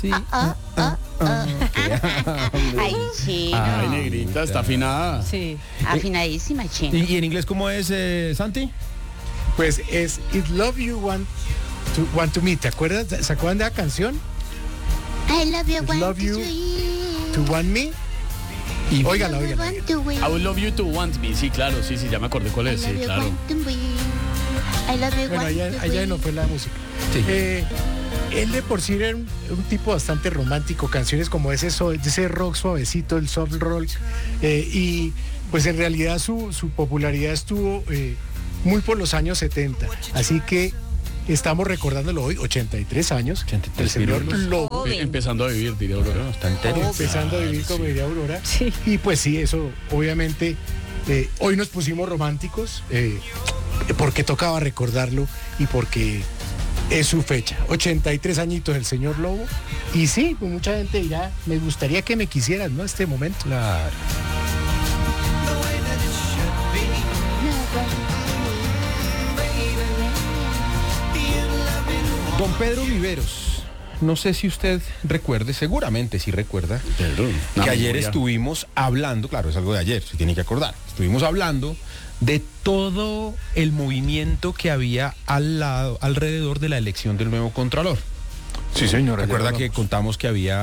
Sí. Ay, chino. Ay, negrita, está afinada. Sí. Afinadísima, chino. ¿Y en inglés cómo es, Santi? Pues es It Love You Want to Me. ¿Te acuerdas? ¿Se acuerdan de la canción? I love you, It want love you to To Want Me. Y Óigala. I I will love you to want me. Sí, claro, sí, ya me acordé cuál es. Sí, claro. Bueno, allá no fue la música. Sí. Él de por sí era un tipo bastante romántico, canciones como ese rock suavecito, el soft rock, y pues en realidad su popularidad estuvo muy por los años 70, así que estamos recordándolo hoy, 83 años, 83 el señor pirulos. Lobo, Joven. Empezando a vivir, diría Aurora. Está entero. empezando a vivir como diría Aurora, Sí. y pues sí, eso obviamente, hoy nos pusimos románticos, porque tocaba recordarlo y porque es su fecha, 83 añitos el señor Lobo, y sí, pues mucha gente dirá, me gustaría que me quisieras, ¿no? Este momento. Claro. Don Pedro Viveros, no sé si usted recuerde, seguramente sí recuerda, que ayer estuvimos hablando, claro, es algo de ayer, se tiene que acordar, estuvimos hablando de todo el movimiento que había alrededor de la elección del nuevo Contralor. Sí, señor. Recuerda que contamos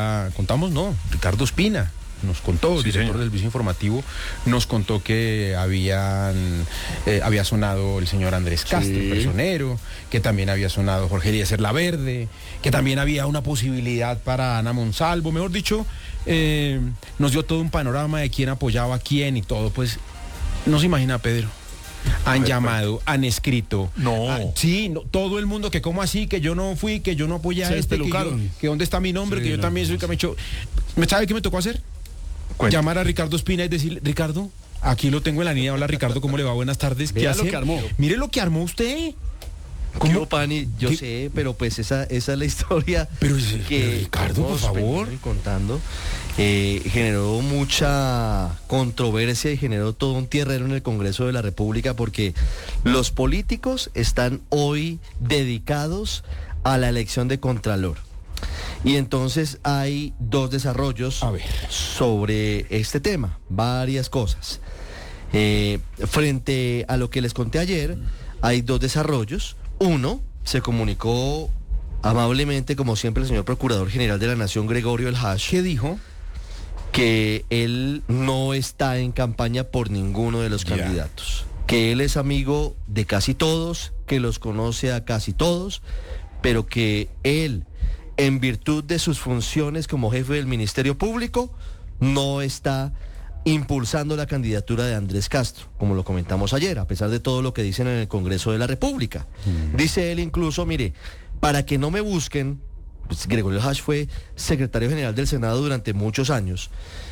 Ricardo Espina nos contó, el director del servicio informativo, nos contó que había sonado el señor Andrés Castro, el personero, que también había sonado Jorge Eliezer Laverde, que también había una posibilidad para Ana Monsalvo, mejor dicho, nos dio todo un panorama de quién apoyaba a quién y todo, pues no se imagina, Pedro. Han llamado, han escrito. No. Sí, no, todo el mundo que como así, que yo no fui, que yo no apoyé a Se este, despelucaron. que dónde está mi nombre, Sí, que yo no, también soy Camacho. ¿Sabe qué me tocó hacer? Llamar a Ricardo Espina y decirle, Ricardo, aquí lo tengo en la línea. Hola, Ricardo, ¿cómo le va? Buenas tardes. ¿Qué Vea hace? lo que armó. Mire lo que armó usted. ¿Cómo, Pani? Yo ¿Qué? sé, pero pues esa es la historia Pero que Ricardo, por hemos favor. venido contando. Generó mucha controversia y generó todo un tierrero en el Congreso de la República porque los políticos están hoy dedicados a la elección de Contralor. Y entonces hay dos desarrollos A ver. sobre este tema, varias cosas. Frente a lo que les conté ayer, hay dos desarrollos. Uno, se comunicó amablemente, como siempre, el señor Procurador General de la Nación, Gregorio El Hash, ¿Qué dijo? que él no está en campaña por ninguno de los Ya. candidatos, que él es amigo de casi todos, que los conoce a casi todos, pero que él, en virtud de sus funciones como jefe del Ministerio Público, no está impulsando la candidatura de Andrés Castro, como lo comentamos ayer, a pesar de todo lo que dicen en el Congreso de la República. Dice él incluso, mire, para que no me busquen, pues Gregorio Hash fue secretario general del Senado durante muchos años,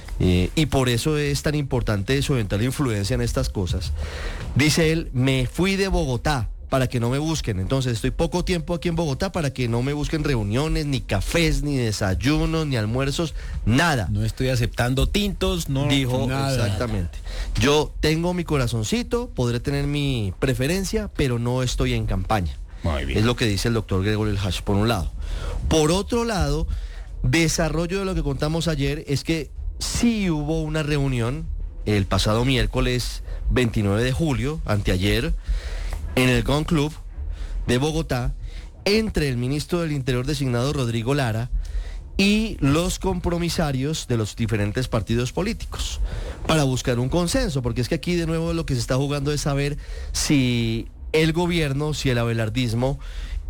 y por eso es tan importante su eventual influencia en estas cosas. Dice él, me fui de Bogotá para que no me busquen. Entonces estoy poco tiempo aquí en Bogotá para que no me busquen reuniones, ni cafés, ni desayunos, ni almuerzos, nada. No estoy aceptando tintos, no. Dijo nada. exactamente. Yo tengo mi corazoncito, podré tener mi preferencia, pero no estoy en campaña. Muy bien. Es lo que dice el doctor Gregorio El Hash, por un lado. Por otro lado, desarrollo de lo que contamos ayer es que sí hubo una reunión el pasado miércoles 29 de julio, anteayer, en el Gun Club de Bogotá, entre el ministro del Interior designado Rodrigo Lara y los compromisarios de los diferentes partidos políticos para buscar un consenso, porque es que aquí de nuevo lo que se está jugando es saber si el gobierno, si el abelardismo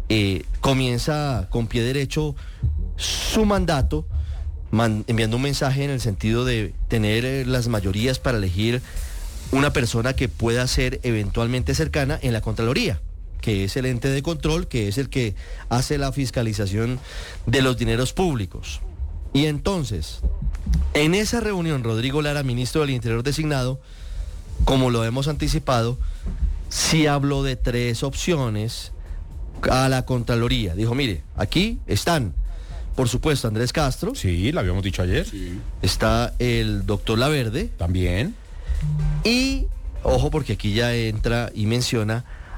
comienza con pie derecho su mandato, enviando un mensaje en el sentido de tener las mayorías para elegir una persona que pueda ser eventualmente cercana en la Contraloría, que es el ente de control, que es el que hace la fiscalización de los dineros públicos. Y entonces, en esa reunión, Rodrigo Lara, ministro del Interior designado, como lo hemos anticipado, sí habló de tres opciones a la Contraloría. Dijo, mire, aquí están, por supuesto, Andrés Castro, Sí, lo habíamos dicho ayer. está el doctor Laverde, También. y, ojo, porque aquí ya entra y menciona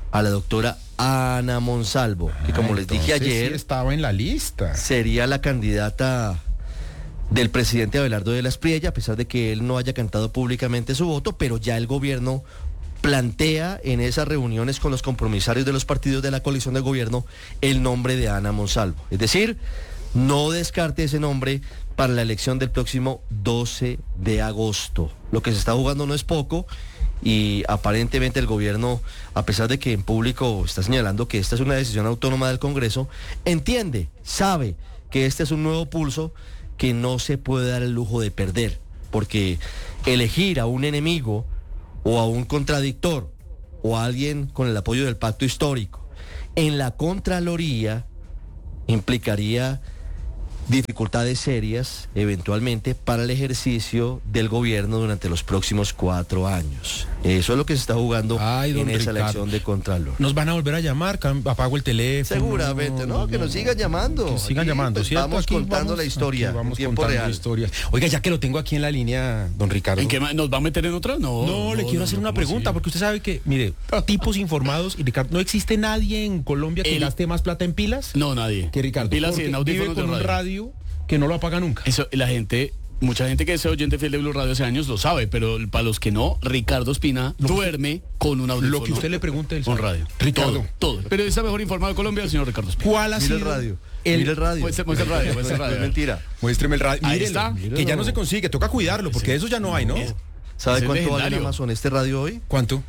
a la doctora Ana Monsalvo, que como les dije Entonces, ayer, sí estaba en la lista. sería la candidata del presidente Abelardo de la Espriella, a pesar de que él no haya cantado públicamente su voto, pero ya el gobierno plantea en esas reuniones con los compromisarios de los partidos de la coalición de gobierno el nombre de Ana Monsalvo. Es decir, no descarte ese nombre para la elección del próximo 12 de agosto. Lo que se está jugando no es poco y aparentemente el gobierno, a pesar de que en público está señalando que esta es una decisión autónoma del Congreso, entiende, sabe que este es un nuevo pulso que no se puede dar el lujo de perder, porque elegir a un enemigo o a un contradictor o a alguien con el apoyo del pacto histórico en la Contraloría implicaría dificultades serias eventualmente para el ejercicio del gobierno durante los próximos 4 años. Eso es lo que se está jugando Ay, don en esa Ricardo. elección de Contralor. Nos van a volver a llamar, apago el teléfono. Seguramente, ¿no? Que nos sigan llamando. Que sigan Aquí, llamando, pues, ¿cierto? vamos Aquí contando la historia aquí vamos en tiempo contando real. historias. Oiga, ya que lo tengo aquí en la línea, don Ricardo. ¿En qué nos va a meter en otra? No, le quiero hacer una ¿cómo pregunta, así? porque usted sabe que, mire, tipos informados, y Ricardo, ¿no existe nadie en Colombia que gaste más plata en pilas? No, nadie. Que Ricardo, Pilas y porque en audífonos vive con de un radio que no lo apaga nunca. Eso, la gente, mucha gente que es oyente fiel de Blue Radio hace años lo sabe, pero para los que no, Ricardo Espina duerme con un audífono. Lo que usted le pregunte él con sabe. radio. Ricardo. Todo. Pero está mejor informado de Colombia el señor Ricardo Espina. ¿Cuál ha Mira sido el radio. el- Mira el radio. Muestra el radio, muestra el radio. Es mentira. Muéstreme el radio. Ahí Mírelo, está. que ya no se consigue, toca cuidarlo, porque eso ya no hay, ¿no? ¿Sabe Ese es cuánto vale en legendario. Amazon este radio hoy? ¿Cuánto?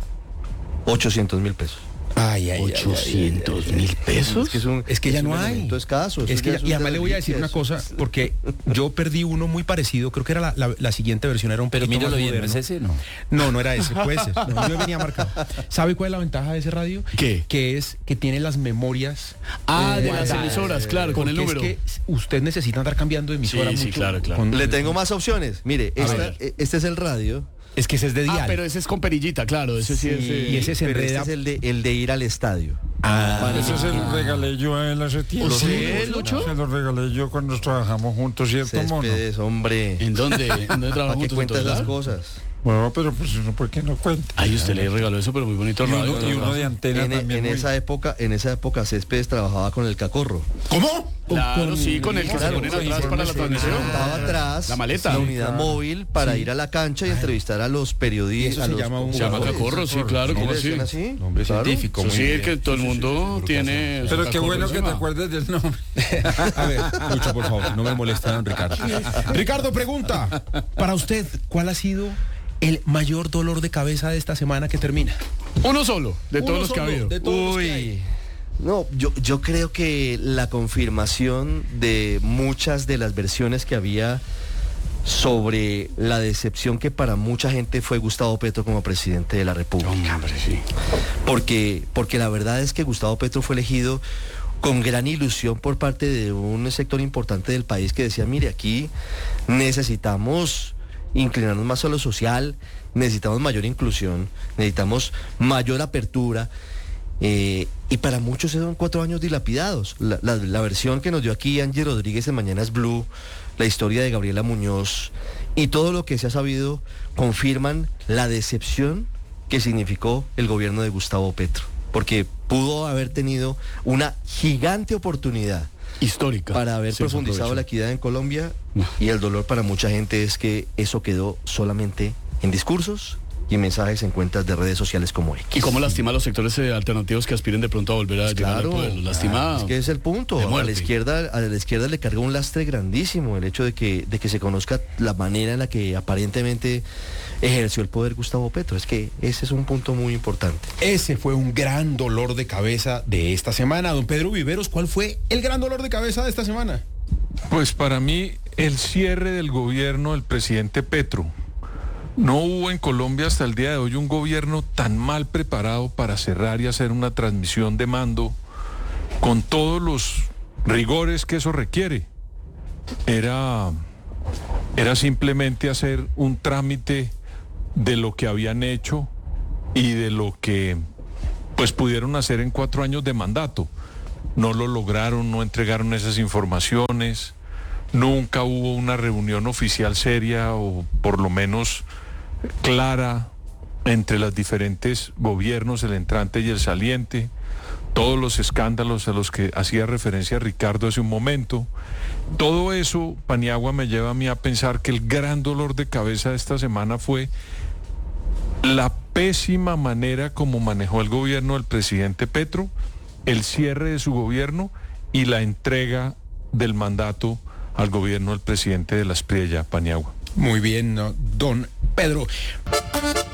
800.000 pesos. Ay, ay, 800.000 pesos. Es que ya no un hay. elemento escaso. Es eso que ya y además le voy a decir una reliquias. cosa, porque yo perdí uno muy parecido, creo que era la siguiente versión, era un Pero poquito más míralo bien, ¿no moderno. es ese? No. No era ese, puede ser. No, yo venía marcado. ¿Sabe cuál es la ventaja de ese radio? ¿Qué? Que es que tiene las memorias. De las guardadas. emisoras, claro, con el Porque número. es que usted necesita andar cambiando de emisora Sí, sí, mucho. claro, claro. Le tengo más opciones. Mire, ver. este es el radio. Es que ese es de dial. pero ese es con perillita, claro. Ese sí, y ese se pero este enreda. es el de ir al estadio. Ese se lo regalé yo a él hace tiempo. ¿Usted, Lucho? Se lo regalé yo cuando trabajamos juntos, ¿cierto, mono? Céspedes, hombre. ¿En dónde? ¿En dónde ¿Para trabajamos qué cuentas las cosas? Bueno, pero pues ¿por qué no cuenta? Ay, usted le regaló eso, pero muy bonito radio. Y uno de antena también. En esa época Céspedes trabajaba con el Cacorro. ¿Cómo? Claro, sí, con el que se Claro, ponen con atrás para la informes, transmisión. Estaba atrás La maleta. la unidad móvil para ir a la cancha y entrevistar a los periodistas. Y eso a se los llama un- Se llama jugadores. Cacorro, sí, claro, ¿Sí ¿cómo le así? decían así? Nombre Claro. científico. Eso muy sí, bien. el que todo el mundo tiene. Pero qué Cacorro bueno que te encima. acuerdes del nombre. A ver, Lucho, por favor, no me moleste, don Ricardo. Ricardo, pregunta. Para usted, ¿cuál ha sido el mayor dolor de cabeza de esta semana que termina? Uno solo, de todos Uno los que ha solo, habido. de todos los que hay. Uy. No, yo creo que la confirmación de muchas de las versiones que había sobre la decepción que para mucha gente fue Gustavo Petro como presidente de la República. Hombre, sí. Porque la verdad es que Gustavo Petro fue elegido con gran ilusión por parte de un sector importante del país que decía, mire, aquí necesitamos inclinarnos más a lo social, necesitamos mayor inclusión, necesitamos mayor apertura. Y para muchos son 4 años dilapidados. La versión que nos dio aquí Angie Rodríguez en Mañanas Blue, la historia de Gabriela Muñoz y todo lo que se ha sabido confirman la decepción que significó el gobierno de Gustavo Petro. Porque pudo haber tenido una gigante oportunidad Histórica. para haber Sí, profundizado se la aprovechó. equidad en Colombia, y el dolor para mucha gente es que eso quedó solamente en discursos y mensajes en cuentas de redes sociales como X. ¿Y cómo lastima a los sectores alternativos que aspiren de pronto a volver a llegar al poder? Los lastima. Es que es el punto. de A muerte. la izquierda le carga un lastre grandísimo el hecho de que se conozca la manera en la que aparentemente ejerció el poder Gustavo Petro. Es que ese es un punto muy importante. Ese fue un gran dolor de cabeza de esta semana. Don Pedro Viveros, ¿cuál fue el gran dolor de cabeza de esta semana? Pues para mí, el cierre del gobierno del presidente Petro. No hubo en Colombia hasta el día de hoy un gobierno tan mal preparado para cerrar y hacer una transmisión de mando con todos los rigores que eso requiere. Era simplemente hacer un trámite de lo que habían hecho y de lo que pues pudieron hacer en 4 años de mandato. No lo lograron, no entregaron esas informaciones, nunca hubo una reunión oficial seria o por lo menos clara entre los diferentes gobiernos, el entrante y el saliente, todos los escándalos a los que hacía referencia Ricardo hace un momento. Todo eso, Paniagua, me lleva a mí a pensar que el gran dolor de cabeza de esta semana fue la pésima manera como manejó el gobierno del presidente Petro, el cierre de su gobierno y la entrega del mandato al gobierno del presidente de la Espriella, Paniagua. Muy bien, ¿no? Don Pedro.